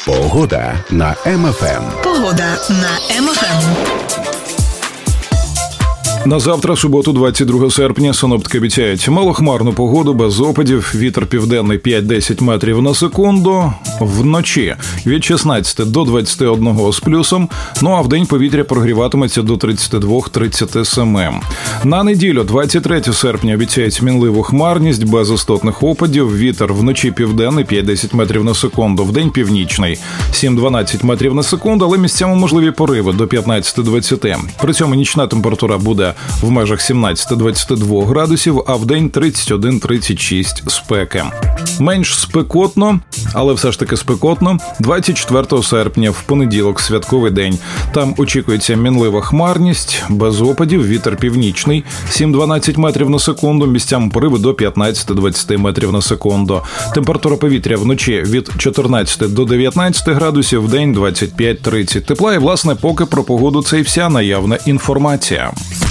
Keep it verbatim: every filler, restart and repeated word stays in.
Погода на Ем Еф Ем. Погода на Ем Еф Ем. На завтра, суботу, двадцять другого серпня, синоптики обіцяють малохмарну погоду, без опадів, вітер південний п'ять-десять метрів на секунду, вночі від шістнадцяти до двадцяти одного з плюсом, ну а вдень повітря прогріватиметься до тридцяти двох - тридцяти семи. На неділю, двадцять третього серпня, обіцяють мінливу хмарність, без істотних опадів, вітер вночі південний п'ять-десять метрів на секунду, вдень північний сім-дванадцять метрів на секунду, але місцями можливі пориви до п'ятнадцяти - двадцяти. При цьому нічна температура буде в межах сімнадцяти - двадцяти двох градусів, а в день тридцять один - тридцять шість спеки. Менш спекотно, але все ж таки спекотно, двадцять четвертого серпня, в понеділок, святковий день. Там очікується мінлива хмарність, без опадів, вітер північний сім-дванадцять метрів на секунду, місцями пориви до п'ятнадцяти - двадцяти метрів на секунду. Температура повітря вночі від чотирнадцяти до дев'ятнадцяти градусів, в день двадцять п'ять - тридцять. Тепла і, власне, поки про погоду це і вся наявна інформація.